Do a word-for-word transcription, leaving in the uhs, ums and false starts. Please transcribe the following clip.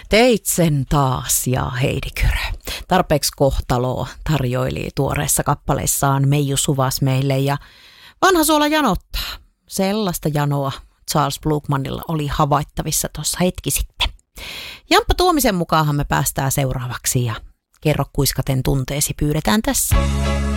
Teit sen taas ja Heidi Kyrö. Tarpeeksi kohtaloa tarjoili tuoreessa kappaleissaan Meiju Suvas meille ja vanha suola janottaa. Sellaista janoa Charles Blukmanilla oli havaittavissa tuossa hetki sitten. Jamppa Tuomisen mukaanhan me päästään seuraavaksi ja kerro kuiskaten tunteesi pyydetään tässä.